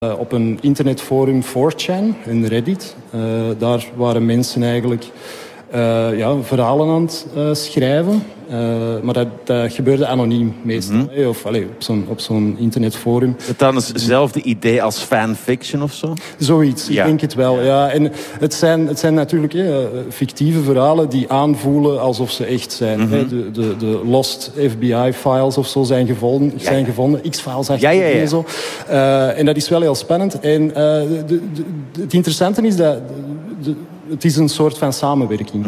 op een internetforum 4chan, een Reddit. Daar waren mensen eigenlijk verhalen aan het schrijven. Maar dat gebeurde anoniem meestal. Of op zo'n internetforum. Is het dan hetzelfde idee als fanfiction of zo? Zoiets, ik denk het wel. Ja. En het zijn natuurlijk fictieve verhalen die aanvoelen alsof ze echt zijn. De lost FBI-files of zo zijn gevonden. X-files en zo. En dat is wel heel spannend. En het interessante is dat... Het is een soort van samenwerking.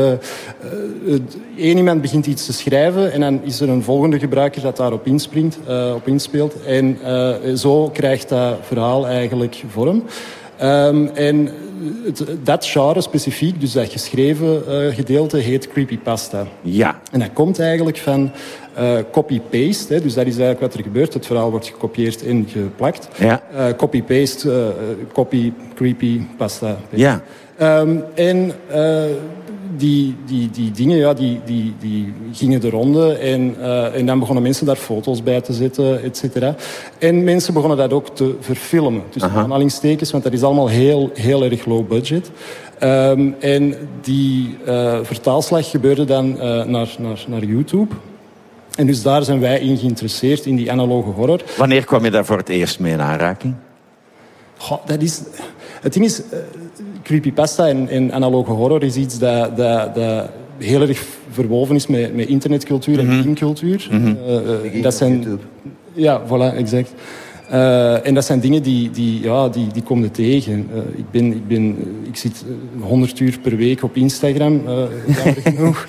Eén iemand begint iets te schrijven en dan is er een volgende gebruiker dat daarop inspeelt. En zo krijgt dat verhaal eigenlijk vorm. En dat genre specifiek, dus dat geschreven gedeelte, heet creepypasta. Ja. En dat komt eigenlijk van copy-paste. Dus dat is eigenlijk wat er gebeurt. Het verhaal wordt gekopieerd en geplakt. Ja. Copy-paste, copy, creepypasta. Ja. En die dingen, die gingen de ronde. En dan begonnen mensen daar foto's bij te zetten, et cetera. En mensen begonnen dat ook te verfilmen. Tussen aanhalingstekens, want dat is allemaal heel, heel erg low budget. En die vertaalslag gebeurde dan naar YouTube. En dus daar zijn wij in geïnteresseerd, in die analoge horror. Wanneer kwam je daar voor het eerst mee in aanraking? Goh, het ding is, creepypasta en analoge horror is iets dat heel erg verwoven is met internetcultuur en meme-cultuur. Dat zijn... YouTube. Ja, voilà, exact. En dat zijn dingen die komen tegen. Ik zit 100 uur per week op Instagram, jammer genoeg.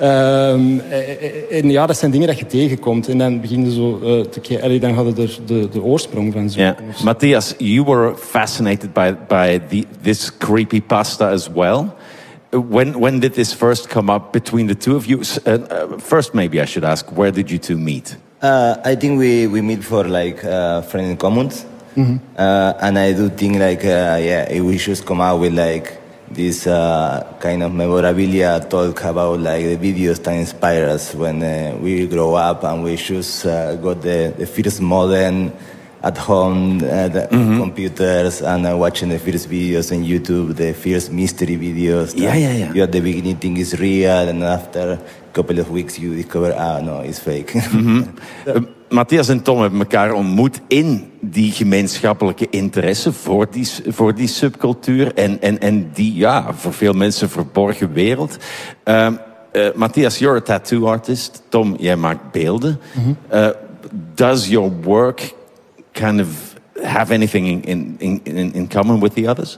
En ja, dat zijn dingen dat je tegenkomt. En dan begin je zo te kijken. Dan gaat het er de oorsprong van zoeken. Yeah. Matthias, you were fascinated by this creepypasta as well. When did this first come up between the two of you? First, maybe I should ask, where did you two meet? I think we meet for friends in commons. And I do think we should come out with this kind of memorabilia talk about the videos that inspire us when we grow up, and we just got the first modem at home, computers, and watching the first videos on YouTube, the first mystery videos. You at the beginning think it's real, and after a couple of weeks you discover, no, it's fake. Matthias en Tom hebben elkaar ontmoet in die gemeenschappelijke interesse voor die subcultuur en die, voor veel mensen verborgen wereld. Matthias, you're a tattoo artist. Tom, jij maakt beelden. Does your work kind of have anything in common with the others?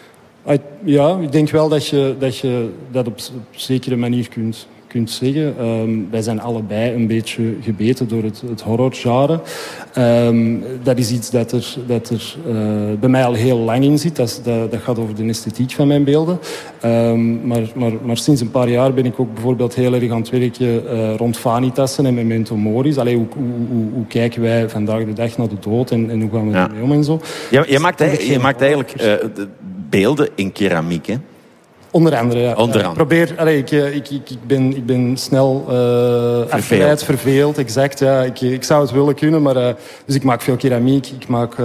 Ja, ik denk wel dat je dat op zekere manier kunt zeggen. Wij zijn allebei een beetje gebeten door het horrorgenre. Dat is iets dat er bij mij al heel lang in zit. Dat gaat over de esthetiek van mijn beelden. Maar sinds een paar jaar ben ik ook bijvoorbeeld heel erg aan het werken rond vanitassen en memento moris. Hoe kijken wij vandaag de dag naar de dood en hoe gaan we ermee om en zo. Je maakt eigenlijk beelden in keramiek, hè? Onder andere, ja. Ik ben snel afgeleid, verveeld, exact. Ja. Ik zou het willen kunnen, maar... dus ik maak veel keramiek, ik maak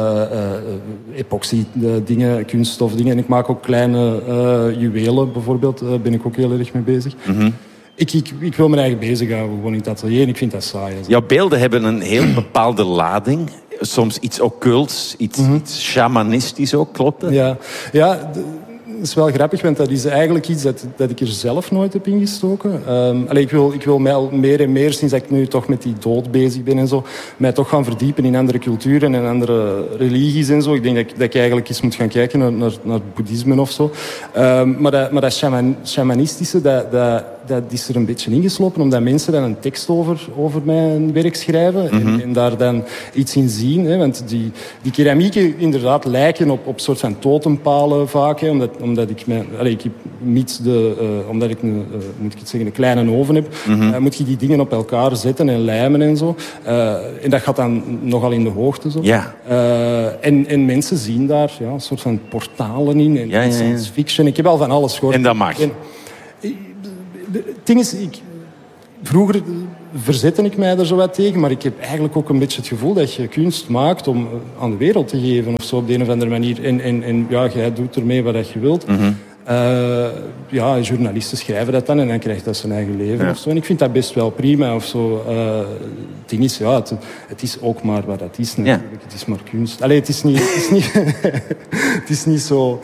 epoxy dingen, kunststofdingen. En ik maak ook kleine juwelen, bijvoorbeeld. Daar ben ik ook heel erg mee bezig. Ik wil mijn eigen bezighouden, gewoon in het atelier. En ik vind dat saai. Jouw beelden hebben een heel bepaalde lading. Soms iets occults, iets shamanistisch ook, klopt dat? Ja, dat is wel grappig, want dat is eigenlijk iets dat ik er zelf nooit heb ingestoken. Ik wil mij al meer en meer, sinds ik nu toch met die dood bezig ben en zo, mij toch gaan verdiepen in andere culturen en andere religies en zo. Ik denk dat ik eigenlijk eens moet gaan kijken naar boeddhisme of zo. Maar dat shamanistische, dat is er een beetje ingeslopen, omdat mensen dan een tekst over mijn werk schrijven en daar dan iets in zien. Hè, want die keramieken inderdaad lijken op soort van totempalen vaak, hè, omdat ik een kleine oven heb, moet je die dingen op elkaar zetten en lijmen en zo. En dat gaat dan nogal in de hoogte. Zo. Ja. En mensen zien daar een soort van portalen in en science fiction. Ik heb al van alles gehoord. En dat mag. Het ding is, vroeger verzette ik mij er zo wat tegen. Maar ik heb eigenlijk ook een beetje het gevoel dat je kunst maakt om aan de wereld te geven. Of zo op de een of andere manier. En ja, jij doet ermee wat je wilt. Ja, journalisten schrijven dat dan en dan krijgt dat zijn eigen leven of zo. En ik vind dat best wel prima of zo. Het ding is, ja, het is ook maar wat het is natuurlijk. Ja. Het is maar kunst. Allee, het is niet het is niet zo...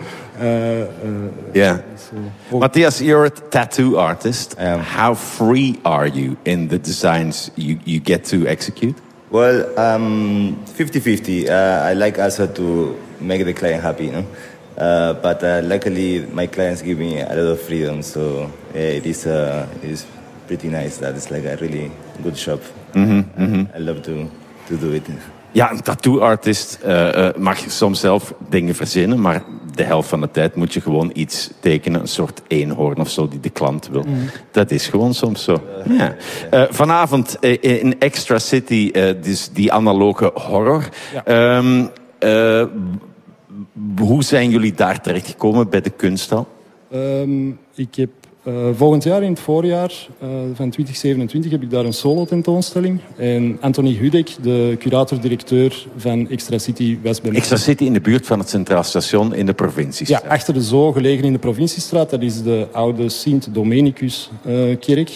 Matthias, you're a tattoo artist. How free are you in the designs you get to execute? Well, 50-50. I like also to make the client happy, you know? But luckily, my clients give me a lot of freedom, so it is pretty nice. That is like a really good shop. I love to do it. Ja, een tattoo-artist mag soms zelf dingen verzinnen, maar de helft van de tijd moet je gewoon iets tekenen, een soort eenhoorn of zo die de klant wil. Dat is gewoon soms zo. Ja. Vanavond in Extra City, dus die analoge horror. Ja. Hoe zijn jullie daar terechtgekomen bij de kunsthal? Ik heb volgend jaar, in het voorjaar van 2027, heb ik daar een solo-tentoonstelling. En Anthony Hudek, de curator-directeur van Extra City, was bij mij. Extra City in de buurt van het Centraal Station in de Provinciestraat. Ja, achter de Zoo, gelegen in de Provinciestraat. Dat is de oude Sint-Domenicus-kerk.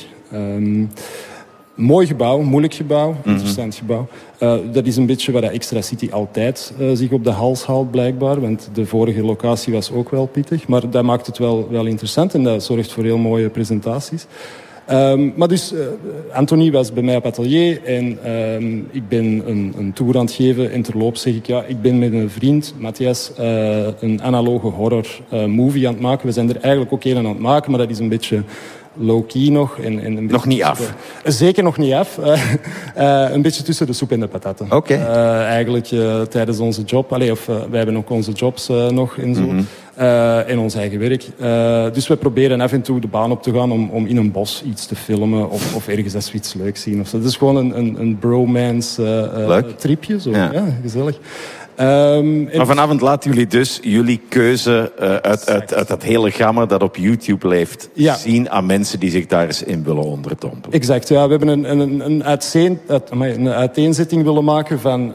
Mooi gebouw, moeilijk gebouw, interessant gebouw. Dat is een beetje waar de Extra City altijd zich op de hals haalt, blijkbaar. Want de vorige locatie was ook wel pittig. Maar dat maakt het wel interessant en dat zorgt voor heel mooie presentaties. Maar dus, Anthony was bij mij op atelier en ik ben een tour aan het geven. En terloops zeg ik, ja, ik ben met een vriend, Matthias, een analoge horror movie aan het maken. We zijn er eigenlijk ook een aan het maken, maar dat is een beetje... low-key nog. En nog niet af? Zeker nog niet af. Een beetje tussen de soep en de patatten. Okay. Eigenlijk tijdens onze job. Wij hebben ook onze jobs nog en zo. En ons eigen werk. Dus we proberen af en toe de baan op te gaan om in een bos iets te filmen. Of ergens als we iets leuks zien. Of zo. Het is gewoon een bromance tripje. Zo. Ja, gezellig. Maar vanavond laten jullie dus jullie keuze uit dat hele gamma dat op YouTube leeft zien aan mensen die zich daar eens in willen onderdompelen. Exact, ja. We hebben een uiteenzetting willen maken van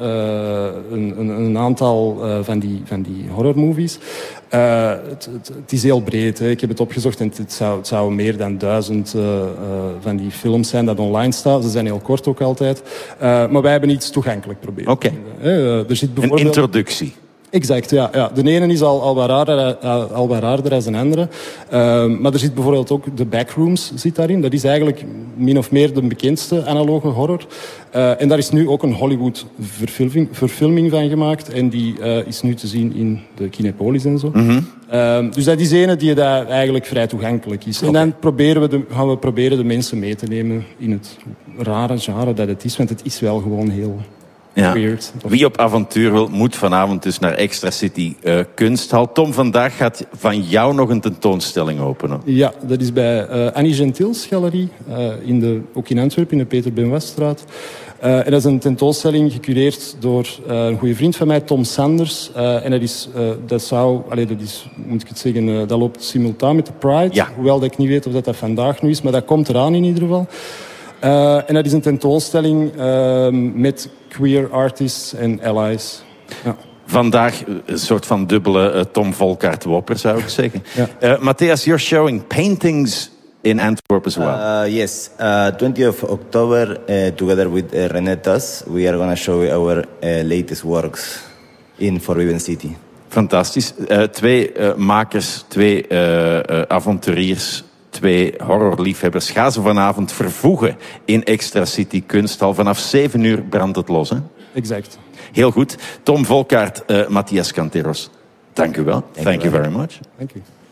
een aantal van die horrormovies. Het is heel breed. Hè. Ik heb het opgezocht en het zou meer dan 1000 van die films zijn dat online staan. Ze zijn heel kort ook altijd. Maar wij hebben iets toegankelijk proberen. Oké. Er zit bijvoorbeeld... Een introductie. Exact, ja. De ene is al wat raarder dan de andere. Maar er zit bijvoorbeeld ook de Backrooms zit daarin. Dat is eigenlijk min of meer de bekendste analoge horror. En daar is nu ook een Hollywood-verfilming van gemaakt. En die is nu te zien in de Kinepolis en zo. Dus dat is ene die daar eigenlijk vrij toegankelijk is. Okay. En dan gaan we proberen de mensen mee te nemen in het rare genre dat het is. Want het is wel gewoon heel... Ja. Wie op avontuur wil, moet vanavond dus naar Extra City Kunsthal. Tom, vandaag gaat van jou nog een tentoonstelling openen. Ja, dat is bij Annie Gentils Galerie, ook in Antwerpen, in de Peter Ben Weststraat. En dat is een tentoonstelling gecureerd door een goede vriend van mij, Tom Sanders. En dat moet ik het zeggen, dat loopt simultaan met de Pride. Ja. Hoewel dat ik niet weet of dat vandaag nu is, maar dat komt eraan in ieder geval. En dat is een tentoonstelling met queer artists en allies. Ja. Vandaag een soort van dubbele Tom Volkaert-Wopper, zou ik zeggen. Ja. Matthias, you're showing paintings in Antwerp as well. Yes, 20th of October, together with René Tas, we are going to show our latest works in Forbidden City. Fantastisch. Twee makers, twee avonturiers, twee horrorliefhebbers. Ga ze vanavond vervoegen in Extra City Kunsthal. Vanaf 7 uur brandt het los, hè? Exact. Heel goed. Tom Volkaert, Matthias Canteros. Dank u wel. Thank you very much. Thank you.